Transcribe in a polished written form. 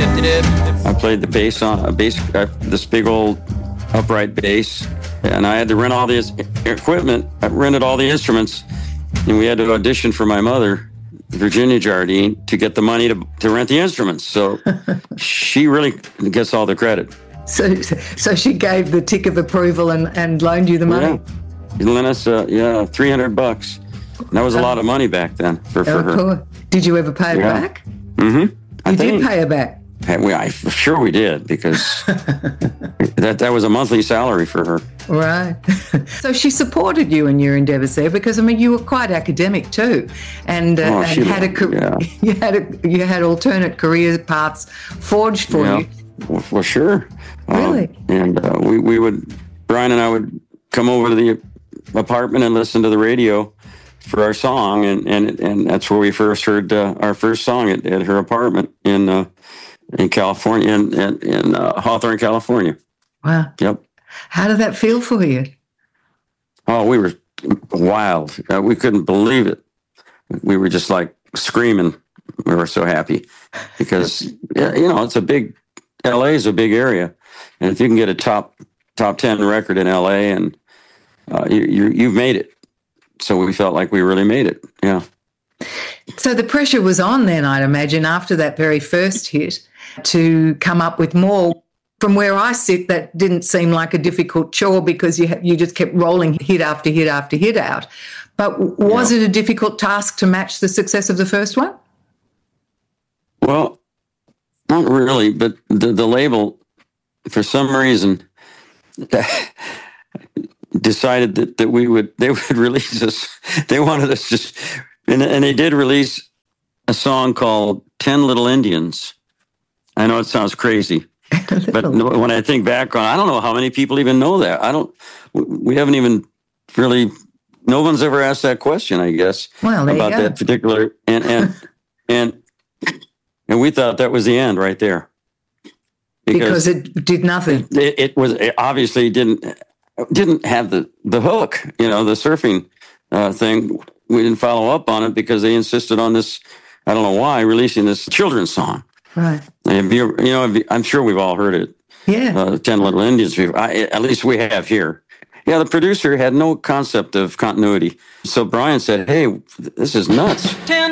I played the bass on this big old upright bass, and I had to rent all this equipment. I rented all the instruments, and we had to audition for my mother, Virginia Jardine, to get the money to rent the instruments. So she really gets all the credit. So she gave the tick of approval and loaned you the money? Yeah. She lent us, $300. And that was a lot of money back then for her. Cool. Did you ever pay it back? Mm-hmm. You did pay her back? Sure we did, because that was a monthly salary for her. Right. So she supported you in your endeavours there, because you were quite academic too, and had a career. Yeah. You had alternate career paths forged for you. Well, sure. Really? Brian and I would come over to the apartment and listen to the radio for our song, and that's where we first heard our first song at her apartment in California, in Hawthorne, California. Wow. Yep. How did that feel for you? Oh, we were wild. We couldn't believe it. We were just like screaming. We were so happy because LA is a big area, and if you can get a top 10 record in LA, and you've made it. So we felt like we really made it. Yeah. So the pressure was on then, I'd imagine, after that very first hit, to come up with more. From where I sit, that didn't seem like a difficult chore, because you just kept rolling hit after hit after hit out. But was it a difficult task to match the success of the first one? Well, not really, but the label, for some reason, decided that they would release us. They wanted us just, and they did release a song called 10 Little Indians. I know it sounds crazy, but when I think back on, I don't know how many people even know that. We haven't even really, no one's ever asked that question, I guess, about that particular, and we thought that was the end right there. Because it did nothing. It obviously didn't have the hook, the surfing thing. We didn't follow up on it because they insisted on this, I don't know why, releasing this children's song. Right. I'm sure we've all heard it. Yeah. 10 Little Indians. At least we have here. Yeah, the producer had no concept of continuity. So Brian said, hey, this is nuts. 10